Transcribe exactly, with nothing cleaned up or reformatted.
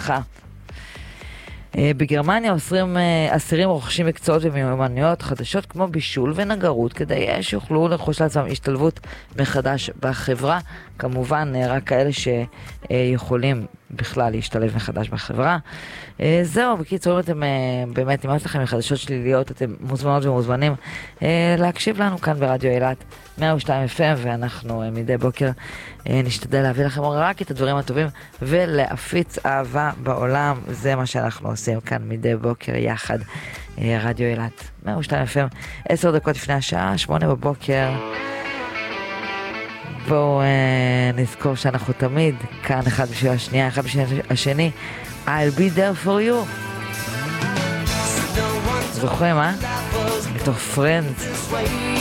בהצלחה. בגרמניה אסירים, אסירים רוכשים מקצועות ומיומנויות חדשות כמו בישול ונגרות כדי שיוכלו לרכוש לעצמם השתלבות מחדש בחברה. כמובן רק כאלה שיכולים בכלל להשתלב מחדש בחברה. זהו, בקיצור, אם אתם באמת נמאס לכם מחדשות שליליות, אתם מוזמנות ומוזמנים להקשיב לנו כאן ברדיו אילת מאה ושתיים אף אם, ואנחנו מדי בוקר נשתדל להביא לכם רק את הדברים הטובים ולהפיץ אהבה בעולם. זה מה שאנחנו עושים כאן מדי בוקר יחד. רדיו אילת מאה ושתיים אף אם, עשר דקות לפני השעה, שמונה בבוקר. בואו אה, נזכור שאנחנו תמיד כאן אחד בשביל השנייה, אחד בשביל השני. I'll be there for you. זוכרים, אה? מתוך פרנדס.